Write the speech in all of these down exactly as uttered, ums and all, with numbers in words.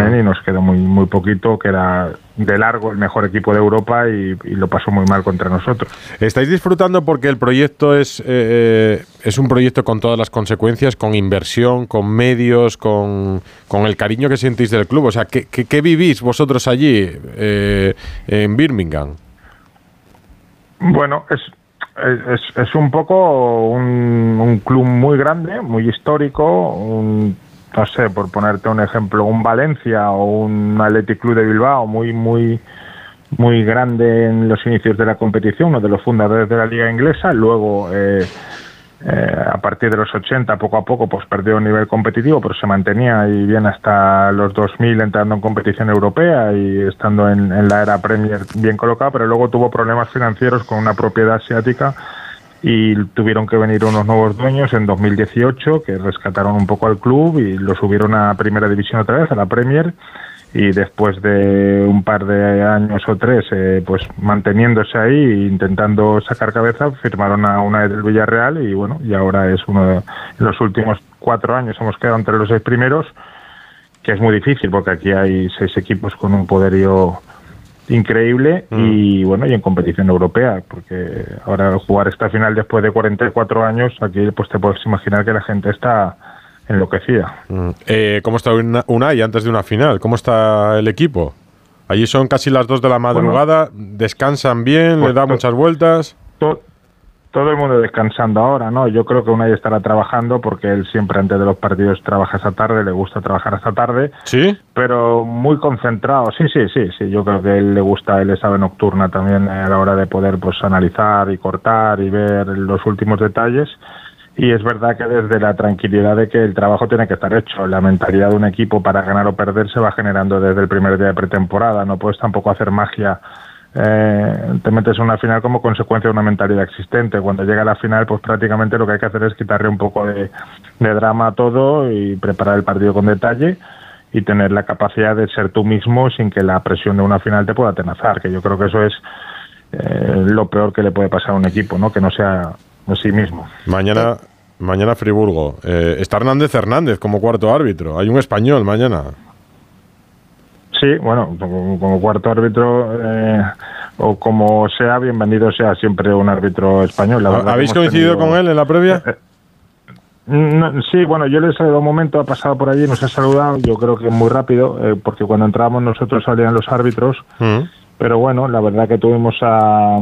también, mm. y nos quedó muy muy poquito, que era de largo el mejor equipo de Europa, y, y lo pasó muy mal contra nosotros. ¿Estáis disfrutando porque el proyecto es eh, es un proyecto con todas las consecuencias, con inversión, con medios, con, con el cariño que sentís del club? O sea, ¿qué, qué, qué vivís vosotros allí eh, en Birmingham? Bueno, es es, es un poco un, un club muy grande, muy histórico, un, no sé, por ponerte un ejemplo, un Valencia o un Athletic Club de Bilbao, muy muy muy grande en los inicios de la competición, uno de los fundadores de la liga inglesa. Luego eh, eh, a partir de los ochenta, poco a poco, pues perdió nivel competitivo, pero se mantenía y bien hasta los dos mil, entrando en competición europea y estando en, en la era Premier bien colocado, pero luego tuvo problemas financieros con una propiedad asiática y tuvieron que venir unos nuevos dueños en dos mil dieciocho que rescataron un poco al club y lo subieron a primera división otra vez, a la Premier. Y después de un par de años o tres, eh, pues manteniéndose ahí, intentando sacar cabeza, firmaron a una del Villarreal y bueno, y ahora es uno de en los últimos cuatro años hemos quedado entre los seis primeros, que es muy difícil porque aquí hay seis equipos con un poderío increíble mm. y bueno, y en competición europea, porque ahora jugar esta final después de cuarenta y cuatro años, aquí pues te puedes imaginar que la gente está enloquecida. Mm. Eh, ¿Cómo está una, Unai antes de una final? ¿Cómo está el equipo? Allí son casi las dos de la madrugada, bueno, descansan bien, pues le da to- muchas vueltas. To- todo el mundo descansando ahora, ¿no? Yo creo que Unai estará trabajando porque él siempre antes de los partidos trabaja esta tarde, le gusta trabajar hasta tarde. ¿Sí? Pero muy concentrado. Sí, sí, sí, sí. Yo creo que él le gusta, él es ave nocturna también a la hora de poder pues analizar y cortar y ver los últimos detalles. Y es verdad que desde la tranquilidad de que el trabajo tiene que estar hecho, la mentalidad de un equipo para ganar o perder se va generando desde el primer día de pretemporada. No puedes tampoco hacer magia, eh, te metes en una final como consecuencia de una mentalidad existente. Cuando llega la final, pues prácticamente lo que hay que hacer es quitarle un poco de, de drama a todo y preparar el partido con detalle y tener la capacidad de ser tú mismo sin que la presión de una final te pueda atenazar, que yo creo que eso es eh, lo peor que le puede pasar a un equipo, ¿no? Que no sea a sí mismo. Mañana, mañana Friburgo. Eh, está Hernández Hernández como cuarto árbitro. Hay un español mañana. Sí, bueno, como, como cuarto árbitro eh, o como sea, bienvenido sea siempre un árbitro español. La verdad, ¿habéis coincidido tenido... con él en la previa? Eh, no, sí, bueno, yo le he saludado un momento, ha pasado por allí, nos ha saludado, yo creo que muy rápido, eh, porque cuando entrábamos nosotros salían los árbitros, mm. pero bueno, la verdad que tuvimos a...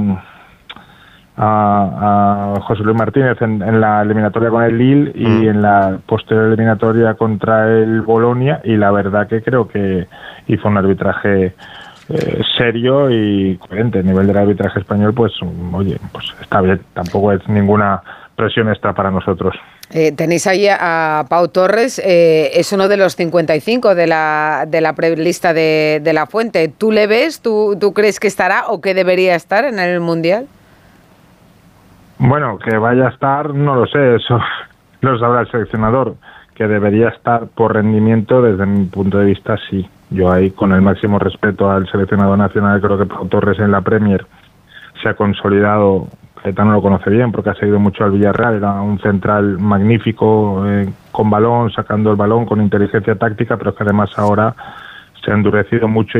A, a José Luis Martínez en, en la eliminatoria con el Lille y mm. en la posterior eliminatoria contra el Bolonia, y la verdad que creo que hizo un arbitraje eh, serio y coherente. A nivel del arbitraje español, pues oye, pues está bien, tampoco es ninguna presión extra para nosotros. Eh, tenéis ahí a Pau Torres, eh, es uno de los cincuenta y cinco de la de la prelista de, de La Fuente. ¿Tú le ves? ¿Tú, ¿Tú crees que estará o que debería estar en el Mundial? Bueno, que vaya a estar, no lo sé, eso lo sabrá el seleccionador. Que debería estar por rendimiento, desde mi punto de vista, sí. Yo ahí, con el máximo respeto al seleccionador nacional, creo que Pau Torres en la Premier se ha consolidado. Caetano lo conoce bien porque ha seguido mucho al Villarreal, era un central magnífico, eh, con balón, sacando el balón, con inteligencia táctica, pero que además ahora se ha endurecido mucho